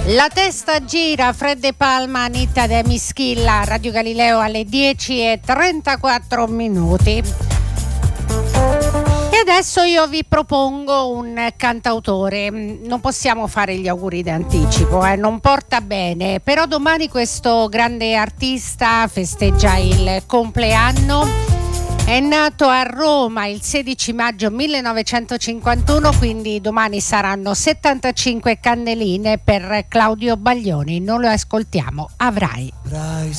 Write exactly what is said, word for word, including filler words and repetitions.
La testa gira, Fred De Palma, Anita De Mischilla, Radio Galileo alle dieci e trentaquattro minuti. E adesso io vi propongo un cantautore. Non possiamo fare gli auguri d'anticipo, eh, non porta bene, però domani questo grande artista festeggia il compleanno. È nato a Roma il sedici maggio millenovecentocinquantuno, quindi domani saranno settantacinque candeline per Claudio Baglioni. Non lo ascoltiamo, Avrai.